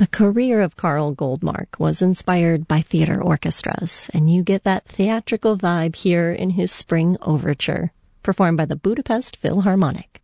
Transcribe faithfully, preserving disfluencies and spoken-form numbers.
The career of Karl Goldmark was inspired by theater orchestras, and you get that theatrical vibe here in his Spring Overture, performed by the Budapest Philharmonic.